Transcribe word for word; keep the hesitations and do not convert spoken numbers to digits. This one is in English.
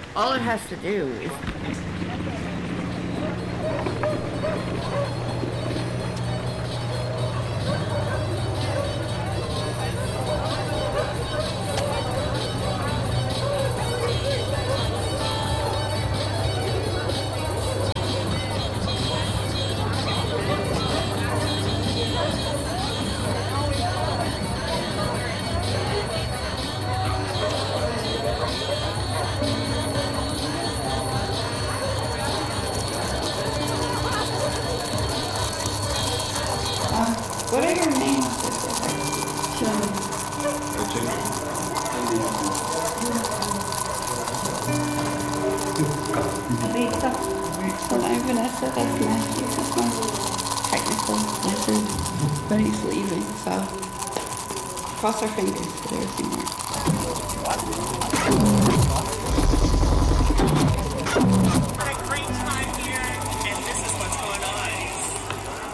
All it has to do is What are your names? Lisa. And I'm Vanessa. That's Matthew. That's my technical method. But he's leaving, so cross our fingers for everything works.